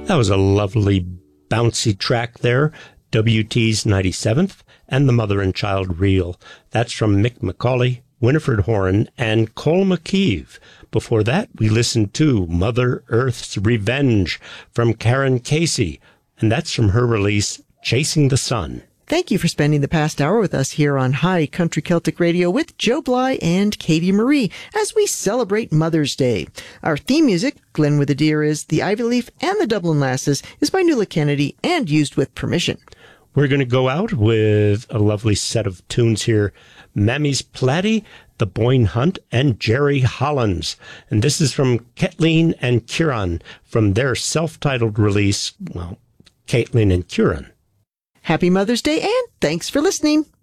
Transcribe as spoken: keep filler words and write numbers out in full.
That was a lovely bouncy track there, W T's ninety-seventh and the Mother and Child Reel. That's from Mick McCauley, Winifred Horan, and Cole McKeeve. Before that, we listened to Mother Earth's Revenge from Karen Casey, and that's from her release, Chasing the Sun. Thank you for spending the past hour with us here on High Country Celtic Radio with Joe Bly and Katie Marie as we celebrate Mother's Day. Our theme music, Glen with a Deer is The Ivy Leaf and the Dublin Lasses, is by Nuala Kennedy and used with permission. We're going to go out with a lovely set of tunes here. Mammy's Platy, The Boyne Hunt, and Jerry Hollins. And this is from Kathleen and Kieran from their self-titled release, well, Caitlin and Kieran. Happy Mother's Day, and thanks for listening.